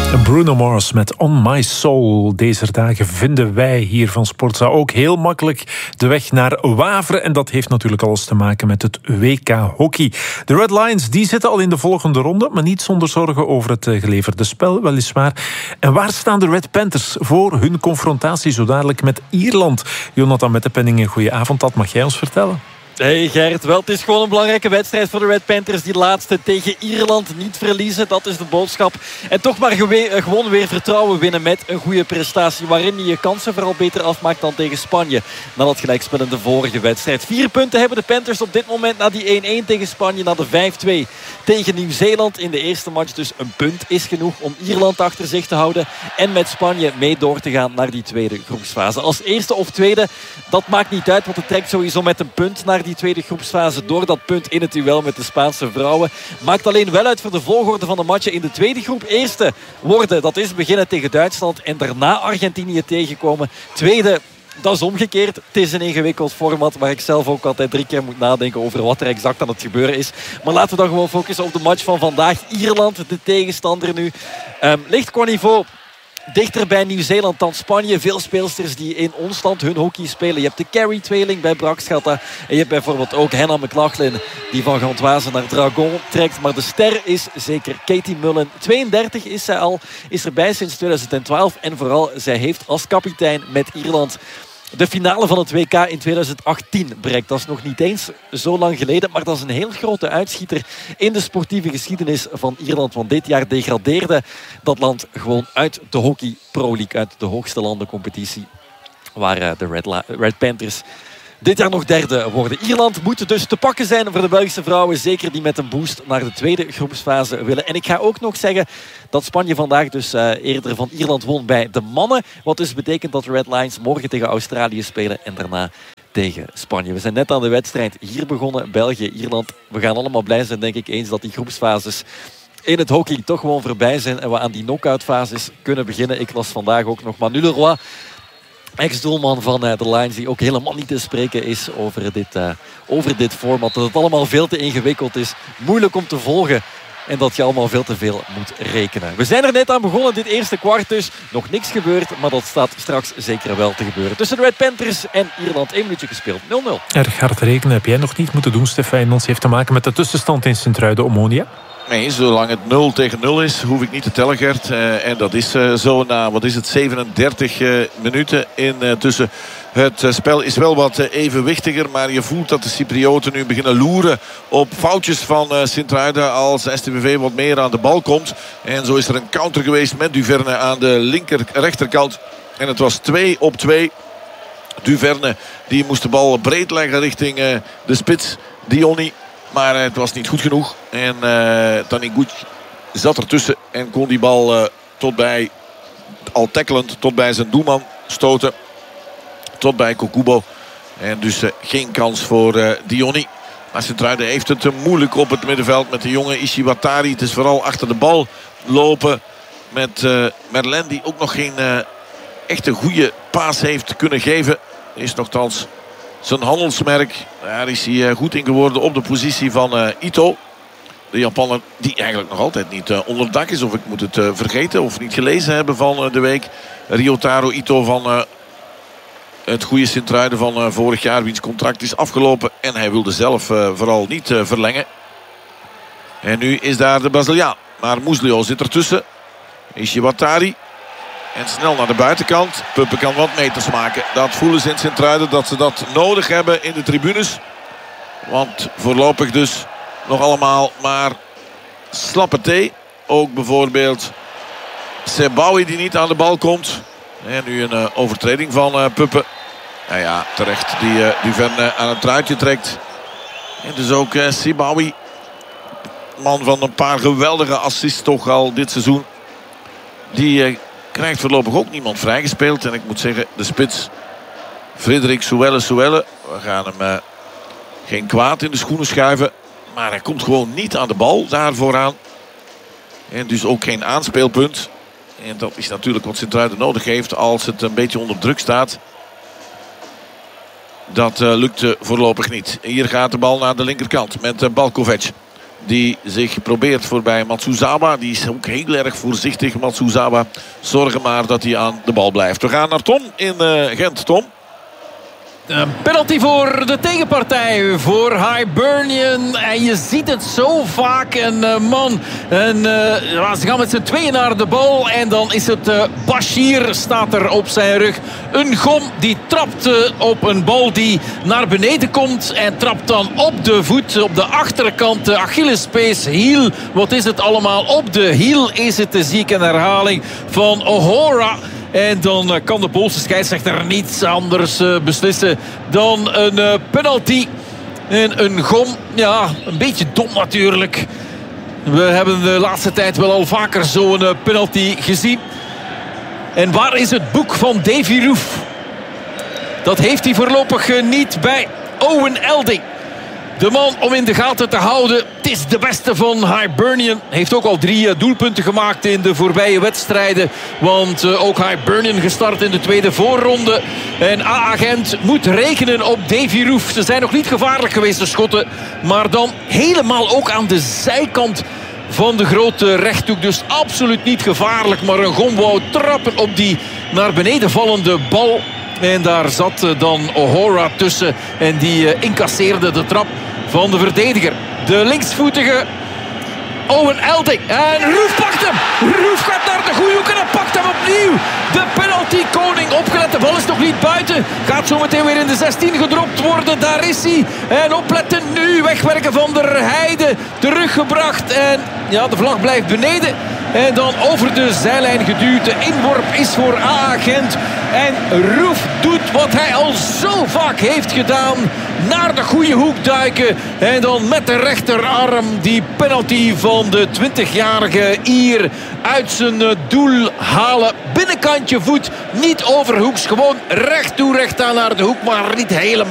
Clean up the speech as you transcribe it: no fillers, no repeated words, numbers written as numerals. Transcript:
Bruno Mars met On My Soul. Deze dagen vinden wij hier van Sportza ook heel makkelijk de weg naar Wavre. En dat heeft natuurlijk alles te maken met het WK hockey. De Red Lions die zitten al in de volgende ronde, maar niet zonder zorgen over het geleverde spel, weliswaar. En waar staan de Red Panthers voor hun confrontatie zo dadelijk met Ierland? Jonathan Mettepenning, een goeie avond. Dat mag jij ons vertellen. Hey Gerrit, wel, het is gewoon een belangrijke wedstrijd voor de Red Panthers. Die laatste tegen Ierland niet verliezen, dat is de boodschap. En toch maar gewoon weer vertrouwen winnen met een goede prestatie. Waarin je je kansen vooral beter afmaakt dan tegen Spanje. Na dat gelijkspel in de vorige wedstrijd. 4 punten hebben de Panthers op dit moment na die 1-1 tegen Spanje. Na de 5-2 tegen Nieuw-Zeeland in de eerste match. Dus een punt is genoeg om Ierland achter zich te houden. En met Spanje mee door te gaan naar die tweede groepsfase. Als eerste of tweede, dat maakt niet uit. Want het trekt sowieso met een punt naar die tweede groepsfase door dat punt in het duel met de Spaanse vrouwen. Maakt alleen wel uit voor de volgorde van de matchen in de tweede groep. Eerste worden, dat is beginnen tegen Duitsland en daarna Argentinië tegenkomen. Tweede, dat is omgekeerd. Het is een ingewikkeld format waar ik zelf ook altijd 3 keer moet nadenken over wat er exact aan het gebeuren is. Maar laten we dan gewoon focussen op de match van vandaag. Ierland, de tegenstander nu. Ligt qua niveau dichter bij Nieuw-Zeeland dan Spanje. Veel speelsters die in ons land hun hockey spelen. Je hebt de Carey-tweeling bij Brakschatta. En je hebt bijvoorbeeld ook Hannah McLaughlin die van Gantoise naar Dragon trekt. Maar de ster is zeker Katie Mullen. 32 is zij al. Is erbij sinds 2012. En vooral, zij heeft als kapitein met Ierland de finale van het WK in 2018 bereikt. Dat is nog niet eens zo lang geleden. Maar dat is een heel grote uitschieter in de sportieve geschiedenis van Ierland. Want dit jaar degradeerde dat land gewoon uit de Hockey Pro League. Uit de hoogste landencompetitie. Waar de Red Panthers dit jaar nog derde worden. Ierland moet dus te pakken zijn voor de Belgische vrouwen. Zeker die met een boost naar de tweede groepsfase willen. En ik ga ook nog zeggen dat Spanje vandaag dus eerder van Ierland won bij de mannen. Wat dus betekent dat de Red Lions morgen tegen Australië spelen. En daarna tegen Spanje. We zijn net aan de wedstrijd hier begonnen. België, Ierland. We gaan allemaal blij zijn, denk ik, eens dat die groepsfases in het hockey toch gewoon voorbij zijn. En we aan die knock-out fases kunnen beginnen. Ik las vandaag ook nog Manu Leroy, ex-doelman van de Lions, die ook helemaal niet te spreken is over dit format. Dat het allemaal veel te ingewikkeld is. Moeilijk om te volgen. En dat je allemaal veel te veel moet rekenen. We zijn er net aan begonnen, dit eerste kwart dus. Nog niks gebeurd, maar dat staat straks zeker wel te gebeuren. Tussen de Red Panthers en Ierland 1 minuutje gespeeld. 0-0. Erg hard rekenen heb jij nog niet moeten doen, Stefan. Dat heeft te maken met de tussenstand in Sint-Truiden-Omonia. Nee, zolang het 0-0 is, hoef ik niet te tellen, Gert. En dat is zo na, 37 minuten tussen. Het spel is wel wat evenwichtiger, maar je voelt dat de Cyprioten nu beginnen loeren op foutjes van Sint-Truiden als STVV wat meer aan de bal komt. En zo is er een counter geweest met Duverne aan de rechterkant. En het was 2-2. Duverne die moest de bal breed leggen richting de spits Diony. Maar het was niet goed genoeg. En Taniguchi zat ertussen en kon die bal al tackelend tot bij zijn doelman stoten. Tot bij Kokubo. En dus geen kans voor Diony. Maar Sint-Truiden heeft het moeilijk op het middenveld met de jonge Ishiwatari. Het is vooral achter de bal lopen met Merlin, die ook nog geen echte goede paas heeft kunnen geven. Is nogthans zijn handelsmerk. Daar is hij goed in geworden op de positie van Ito. De Japaner die eigenlijk nog altijd niet onder dak is. Of ik moet het vergeten of niet gelezen hebben van de week. Ryotaro Ito van het goede Sint-Truiden van vorig jaar. Wiens contract is afgelopen. En hij wilde zelf vooral niet verlengen. En nu is daar de Braziliaan. Maar Muslio zit ertussen. Ishiwatari. En snel naar de buitenkant. Puppen kan wat meters maken. Dat voelen ze in Sint-Truiden dat ze dat nodig hebben in de tribunes. Want voorlopig dus nog allemaal maar slappe thee. Ook bijvoorbeeld Sebawi die niet aan de bal komt. En nu een overtreding van Puppen. Nou ja, terecht die Duverne aan het truitje trekt. En dus ook Sebawi. Man van een paar geweldige assists toch al dit seizoen. Die krijgt voorlopig ook niemand vrijgespeeld. En ik moet zeggen, de spits Frederik Suelle. We gaan hem geen kwaad in de schoenen schuiven. Maar hij komt gewoon niet aan de bal daar vooraan. En dus ook geen aanspeelpunt. En dat is natuurlijk wat Sint-Truiden nodig heeft als het een beetje onder druk staat. Dat lukt voorlopig niet. Hier gaat de bal naar de linkerkant met Balkovic. Die zich probeert voorbij Matsuzawa. Die is ook heel erg voorzichtig. Matsuzawa, zorgen maar dat hij aan de bal blijft. We gaan naar Tom in Gent. Tom. Een penalty voor de tegenpartij, voor Hibernian. En je ziet het zo vaak. Ze gaan met z'n tweeën naar de bal. En dan is het Bashir, staat er op zijn rug. Een gom die trapt op een bal die naar beneden komt. En trapt dan op de voet, op de achterkant. De Achillespees, hiel. Wat is het allemaal? Op de hiel is het, zie ik een herhaling van O'Hora. En dan kan de Poolse scheidsrechter niets anders beslissen dan een penalty. En een gom, ja, een beetje dom natuurlijk. We hebben de laatste tijd wel al vaker zo'n penalty gezien. En waar is het boek van Davy Roof? Dat heeft hij voorlopig niet bij Owen Elding. De man om in de gaten te houden. Het is de beste van Hibernian. Heeft ook al 3 doelpunten gemaakt in de voorbije wedstrijden. Want ook Hibernian gestart in de tweede voorronde. En AA Gent moet rekenen op Davy Roof. Ze zijn nog niet gevaarlijk geweest, de schotten. Maar dan helemaal ook aan de zijkant van de grote rechthoek. Dus absoluut niet gevaarlijk. Maar een gom wou trappen op die naar beneden vallende bal. En daar zat dan O'Hora tussen. En die incasseerde de trap van de verdediger. De linksvoetige Owen Elding. En Roof pakt hem. Roof gaat naar de goede hoek en pakt hem opnieuw. De penalty koning opgelet. De bal is nog niet buiten. Gaat zo meteen weer in de 16 gedropt worden. Daar is hij. En opletten nu. Wegwerken van der Heijden. Teruggebracht. En ja, de vlag blijft beneden. En dan over de zijlijn geduwd. De inworp is voor AA Gent. En Roof doet wat hij al zo vaak heeft gedaan. Naar de goede hoek duiken. En dan met de rechterarm die penalty van de 20-jarige Ier uit zijn doel halen. Binnenkantje voet. Niet overhoeks. Gewoon recht toe recht aan naar de hoek. Maar niet helemaal.